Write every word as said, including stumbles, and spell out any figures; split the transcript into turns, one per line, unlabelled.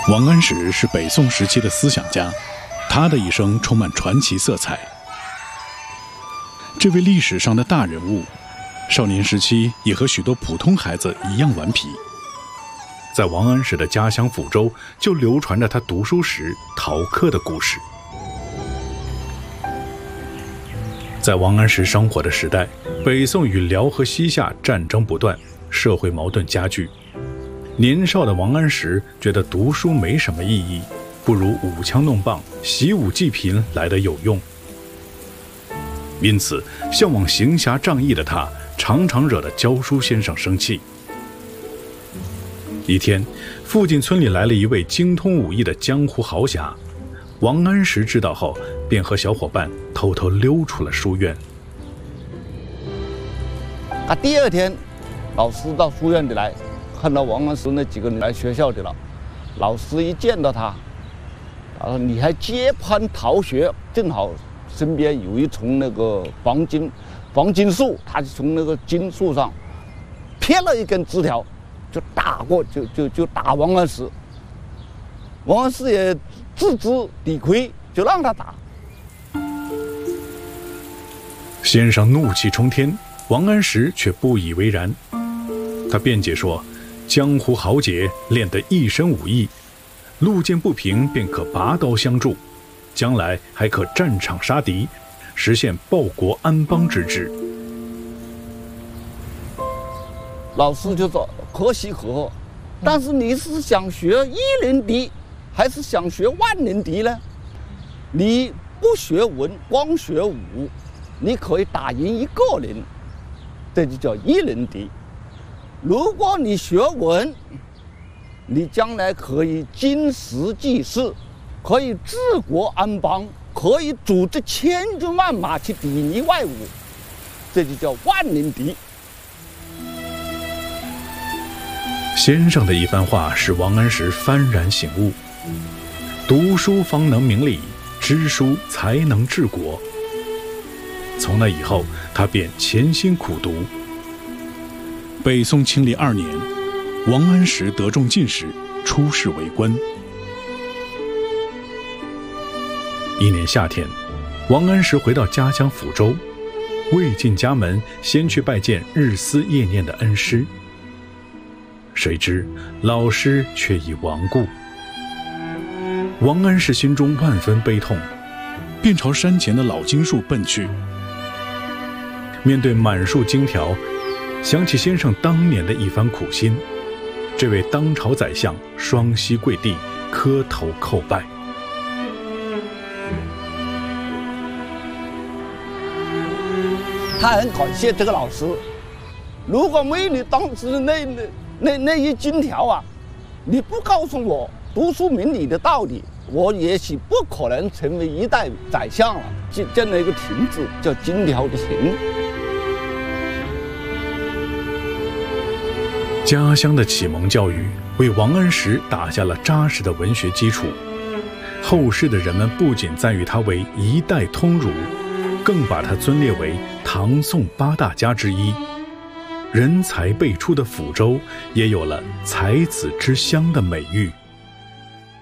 王安石是北宋时期的思想家，他的一生充满传奇色彩。这位历史上的大人物，少年时期也和许多普通孩子一样顽皮。
在王安石的家乡抚州，就流传着他读书时逃课的故事。在王安石生活的时代，北宋与辽和西夏战争不断，社会矛盾加剧。年少的王安石觉得读书没什么意义，不如舞枪弄棒、习武济贫来得有用。因此，向往行侠仗义的他，常常惹得教书先生生气。一天，附近村里来了一位精通武艺的江湖豪侠，王安石知道后，便和小伙伴偷偷溜出了书院。
他第二天，老师到书院里来，看到王安石那几个人来学校的了。老师一见到他，他说：“你还接攀逃学？”正好身边有一丛那个黄金黄金树，他就从那个金树上撇了一根枝条，就打过，就就就打王安石。王安石也自知理亏，就让他打。
先生怒气冲天，王安石却不以为然。他辩解说，江湖豪杰练得一身武艺，路见不平便可拔刀相助，将来还可战场杀敌，实现报国安邦之志。
老师就说可喜可贺，但是你是想学一人敌，还是想学万人敌呢？你不学文，光学武，你可以打赢一个人，这就叫一人敌。如果你学文，你将来可以经时济世，可以治国安邦，可以组织千军万马去砥砺外侮，这就叫万人敌。
先生的一番话使王安石幡然醒悟，读书方能明理，知书才能治国。从那以后，他便潜心苦读。
北宋庆历二年，王安石得中进士，出仕为官。
一年夏天，王安石回到家乡抚州，未进家门，先去拜见日思夜念的恩师。谁知老师却已亡故。王安石心中万分悲痛，
便朝山前的老金树奔去。
面对满树荆条，想起先生当年的一番苦心，这位当朝宰相双膝跪地，磕头叩拜。
他很感谢这个老师，如果没你当时的那那那那一金条啊，你不告诉我读书明理的道理，我也许不可能成为一代宰相了。建建了一个亭字，叫金条的亭。
家乡的启蒙教育为王安石打下了扎实的文学基础，后世的人们不仅赞誉他为一代通儒，更把他尊列为唐宋八大家之一。人才辈出的抚州也有了才子之乡的美誉。